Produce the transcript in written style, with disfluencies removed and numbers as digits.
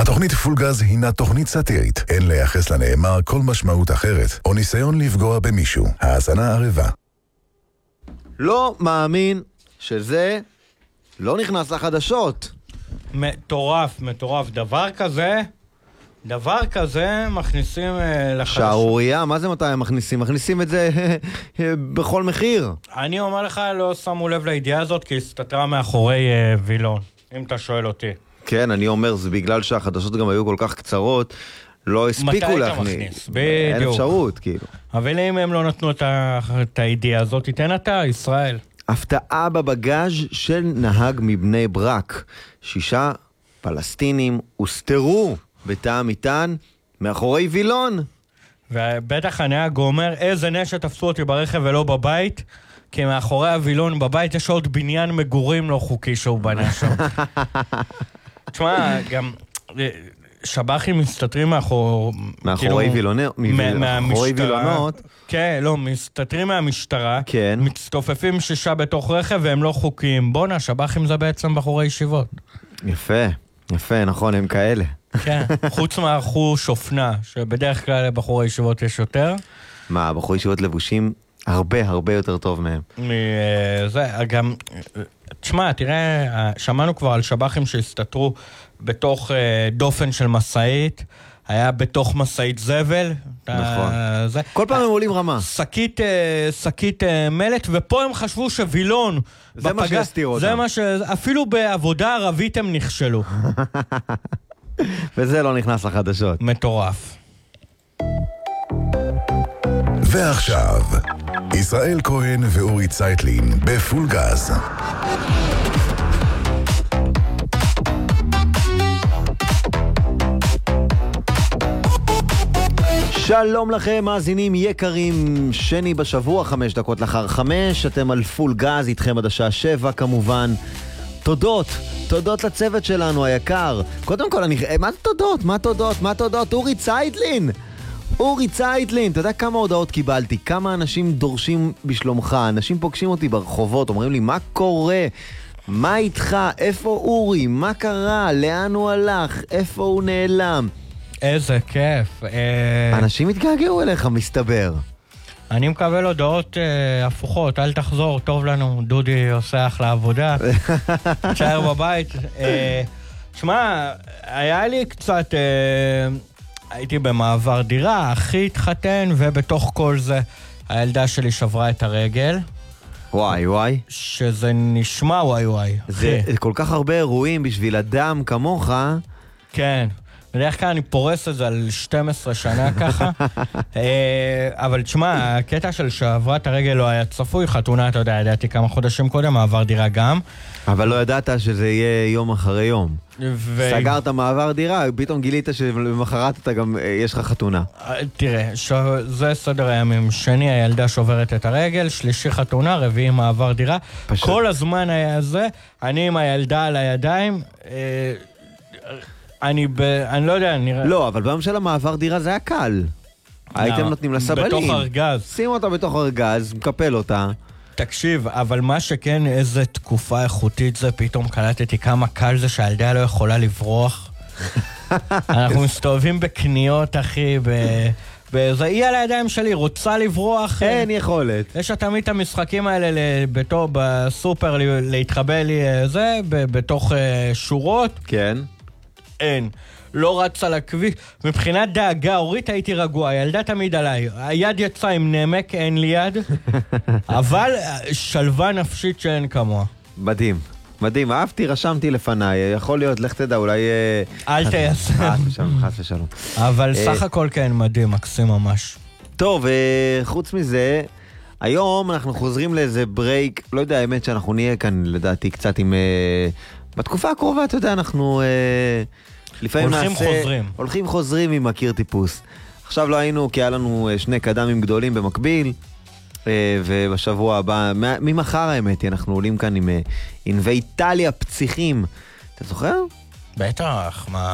התוכנית פולגז הינה תוכנית סאטירית. אין לייחס לנאמר כל משמעות אחרת, או ניסיון לפגוע במישהו. האזנה ערבה. לא מאמין שזה לא נכנס לחדשות. מטורף. דבר כזה מכניסים לחדשות. שערוריה, מה זה מתי הם מכניסים? מכניסים את זה בכל מחיר. אני אומר לך, לא שמו לב לידיעה הזאת, כי הסתתרה מאחורי וילון, אם אתה שואל אותי. כן, אני אומר, זה בגלל שהחדשות גם היו כל כך קצרות, לא הספיקו להכניס. בדיוק. אין אפשרות, כאילו. אבל אם הם לא נתנו את הידיעה הזאת, תיתן אתה, ישראל. הפתעה בבגאז' של נהג מבני ברק. 6 פלסטינים הוסתרו בתא המטען מאחורי וילון. ובטח הנהג אומר, איזה נשק תפסו אותי ברכב ולא בבית, כי מאחורי הווילון בבית יש עוד בניין מגורים לא חוקי שהוא בנה שם. תשמע, גם שב"חים מסתתרים מאחורי וילונות. כן, לא, מסתתרים מהמשטרה, כן. מצטופפים 6 בתוך רכב והם לא חוקיים. בונה, שב"חים זה בעצם בחורי ישיבות. יפה, נכון, הם כאלה. כן, חוץ מהחוש אופנה, שבדרך כלל בחורי ישיבות יש יותר. מה, בחורי ישיבות לבושים הרבה יותר טוב מהם. זה, גם, תשמע, תראה, שמענו כבר על שב"חים שהסתתרו בתוך דופן של מסעית, היה בתוך מסעית זבל. נכון. כל פעם הם עולים רמה. שקית מלט, ופה הם חשבו שווילון. זה מה שהסתיר אותם. זה מה אפילו בעבודה ערבית הם נכשלו. וזה לא נכנס לחדשות. מטורף. ועכשיו, ישראל כהן ואורי צייטלין בפולגז. שלום לכם, מאזינים יקרים, שני בשבוע, 5 דקות לאחר 5, אתם על פול גז, איתכם עד השעה 7 כמובן. תודות לצוות שלנו היקר. קודם כל, מה תודות? אורי צייטלין, אתה יודע כמה הודעות קיבלתי, כמה אנשים דורשים בשלומך, אנשים פוגשים אותי ברחובות, אומרים לי, מה קורה? מה איתך? איפה אורי? מה קרה? לאן הוא הלך? איפה הוא נעלם? איזה כיף. אנשים התגעגעו אליך, מסתבר. אני מקבל הודעות הפוכות, אל תחזור, טוב לנו, דודי עושה אחלה עבודה, תשאר בבית. שמע, היה לי קצת, הייתי במעבר דירה, אחי התחתן, ובתוך כל זה הילדה שלי שברה את הרגל. וואי. שזה נשמע וואי. זה כל כך הרבה אירועים בשביל אדם כמוך. כן. בדרך כלל אני פורס את זה על 12 שנה ככה, אבל תשמע, הקטע של שברת הרגל לא היה צפוי, חתונה, אתה יודע, ידעתי כמה חודשים קודם, מעבר דירה גם. אבל לא ידעת שזה יהיה יום אחרי יום. סגרת מעבר דירה, פתאום גילית שבמחרת אתה גם, יש לך חתונה. תראה, זה סדר הימים, שני הילדה שוברת את הרגל, שלישי חתונה, רביעי מעבר דירה. כל הזמן היה זה, אני עם הילדה על הידיים, אני לא יודע, נראה... לא, אבל ביום של המעבר דירה זה היה קל. הייתם נותנים לה סבלים. בתוך ארגז. שים אותה בתוך ארגז, מקפל אותה. תקשיב, אבל מה שכן, איזה תקופה איכותית זה, פתאום קלטתי כמה קל זה שהילדה לא יכולה לברוח. אנחנו מסתובבים בקניות, אחי, זה היא על הידיים שלי, רוצה לברוח. אין יכולת. יש תמיד את המשחקים האלה בסופר להתחבא לי זה, בתוך שורות. כן. אין, לא רץ על הכביש. מבחינת דאגה, אורית הייתי רגוע, הילדה תמיד עליי. היד יצאה עם נמק, אין לי יד, אבל שלווה נפשית שאין כמוה. מדהים, אהבתי, רשמתי לפניי, יכול להיות, לך תדע, אולי... אל תיישם. חס ושלום. אבל סך הכל כן, מדהים, מקסים ממש. טוב, חוץ מזה, היום אנחנו חוזרים לאיזה ברייק, לא יודע, האמת שאנחנו נהיה כאן, לדעתי, קצת עם... בתקופה הקרובה, אתה יודע, אנחנו לפעמים הולכים חוזרים עם מכיר טיפוס. עכשיו לא היינו, כי היה לנו 2 קדמים גדולים במקביל, ובשבוע הבא, ממחר האמת, אנחנו עולים כאן עם אינוויטליה פציחים. אתה זוכר? בטח, מה...